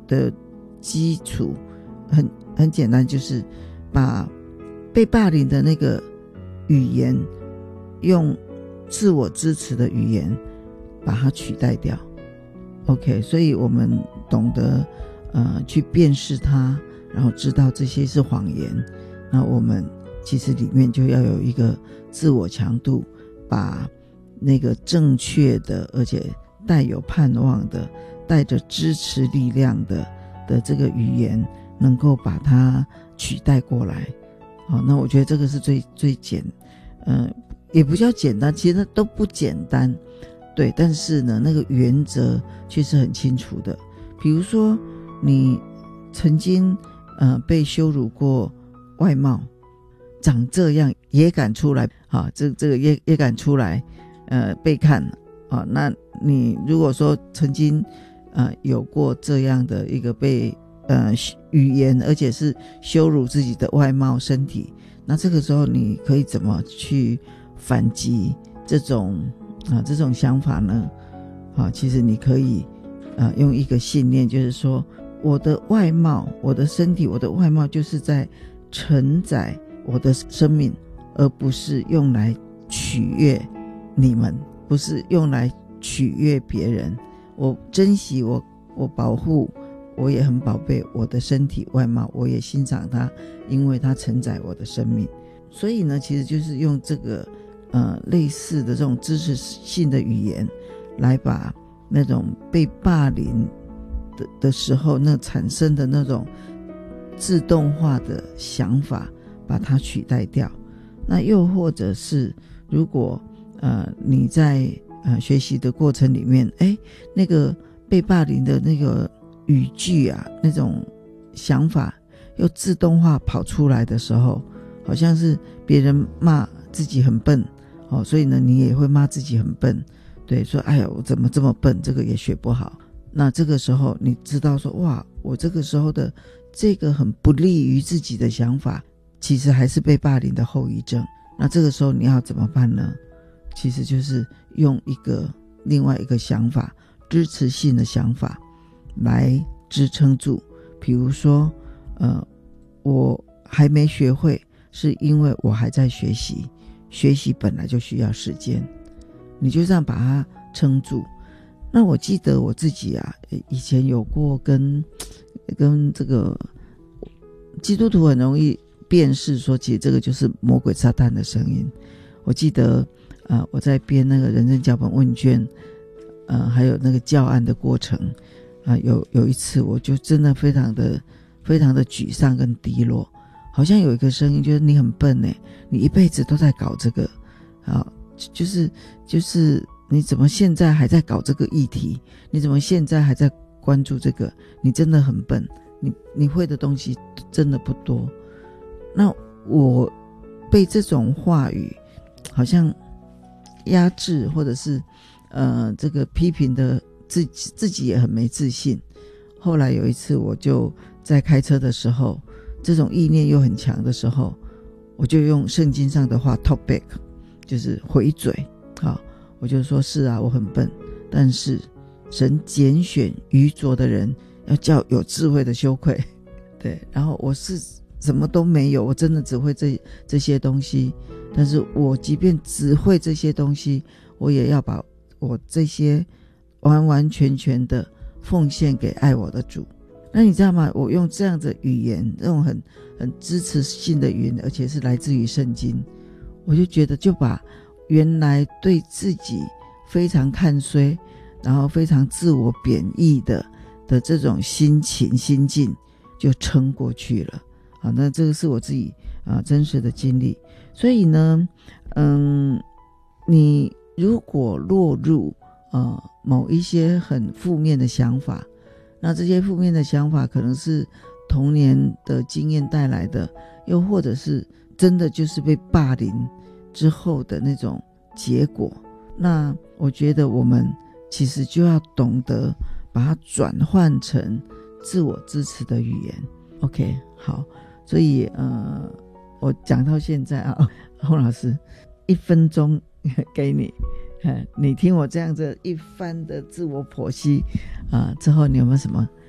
的基础很简单，就是把被霸凌的那个语言用自我支持的语言把它取代掉。 OK， 所以我们懂得去辨识它，然后知道这些是谎言，那我们其实里面就要有一个自我强度，把那个正确的而且带有盼望的带着支持力量的这个语言能够把它取代过来。好，那我觉得这个是最也不叫简单，其实都不简单，对，但是呢那个原则却是很清楚的。比如说你曾经被羞辱过外貌，长这样也敢出来啊，这个也敢出来被看啊。那你如果说曾经有过这样的一个被语言，而且是羞辱自己的外貌身体，那这个时候你可以怎么去反击这种想法呢？其实你可以用一个信念，就是说我的外貌，我的身体，我的外貌就是在承载我的生命，而不是用来取悦你们，不是用来取悦别人。我珍惜我保护，我也很宝贝我的身体外貌，我也欣赏它，因为它承载我的生命。所以呢，其实就是用这个类似的这种支持性的语言，来把那种被霸凌的时候那产生的那种自动化的想法把它取代掉。那又或者是如果你在学习的过程里面，那个被霸凌的那个语句啊，那种想法又自动化跑出来的时候，好像是别人骂自己很笨所以呢你也会骂自己很笨，对，说哎呀我怎么这么笨，这个也学不好。那这个时候你知道说，哇，我这个时候的这个很不利于自己的想法，其实还是被霸凌的后遗症。那这个时候你要怎么办呢？其实就是用另外一个想法，支持性的想法来支撑住。比如说我还没学会，是因为我还在学习，学习本来就需要时间，你就这样把它撑住。那我记得我自己以前有过跟这个基督徒很容易辨识说，其实这个就是魔鬼撒旦的声音。我记得我在编那个人生脚本问卷还有那个教案的过程有一次我就真的非常的沮丧跟低落，好像有一个声音就是你很笨你一辈子都在搞这个就是你怎么现在还在搞这个议题，你怎么现在还在关注这个，你真的很笨，你会的东西真的不多。那我被这种话语好像压制，或者是这个批评的自己也很没自信。后来有一次我就在开车的时候，这种意念又很强的时候，我就用圣经上的话 talk back， 就是回嘴我就说是啊，我很笨，但是神拣选愚拙的人，要叫有智慧的羞愧。对，然后我是什么都没有，我真的只会这些东西，但是我即便只会这些东西，我也要把我这些完完全全的奉献给爱我的主。那你知道吗？我用这样的语言，这种很支持性的语言，而且是来自于圣经，我就觉得就把原来对自己非常看衰，然后非常自我贬义的这种心情心境就撑过去了。好，那这个是我自己真实的经历。所以呢你如果落入某一些很负面的想法，那这些负面的想法可能是童年的经验带来的，又或者是真的就是被霸凌之后的那种结果。那我觉得我们其实就要懂得把它转换成自我支持的语言。 OK， 好，所以我讲到现在洪老师1分钟给你你听我这样子一番的自我剖析之后，你有没有什么